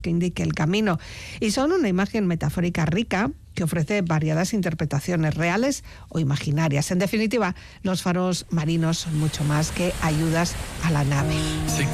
que indique el camino. Y son una imagen metafórica rica que ofrece variadas interpretaciones reales o imaginarias. En definitiva, los faros marinos son mucho más que ayudas a la nave.